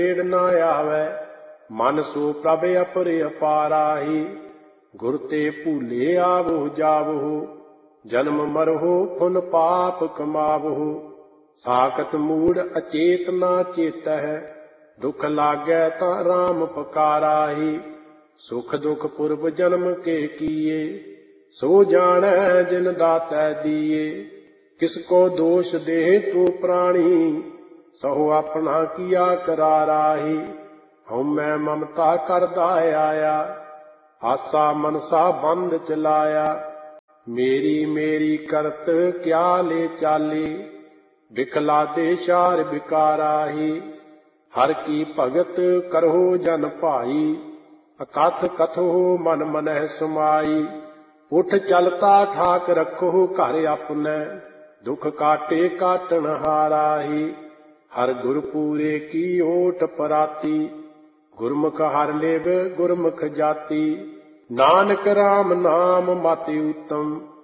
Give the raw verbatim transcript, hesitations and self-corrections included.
छेड़ ना आवे, मन सो प्रभ अपरे अपाराही। गुर ते भूले आवो जावो, जन्म मरहो पुन पाप कमावो। साकत मूड अचेत ना चेतह, दुख लागै तां राम पकाराही। सुख दुख पुरब जन्म के किए, सो जानै जिन दातै दिए। किसको दोष दे तू प्राणी, सहो अपना किया कराराही। हउमੈ ममता करदा आया, आसा मनसा बंद चलाया। मेरी मेरी करत क्या ले चाली, बिखला दे शार बिकाराही। हर की भगत करहो जन भाई, अकथ कथो मन मनह समाई। उठ चलता ठाक रखो घर अपने, दुख काटे काटन हाराही। हर गुरपुरे की ओट पराती, गुरमुख हर लेव गुरमुख जाति। नानक राम नाम मति उत्तम,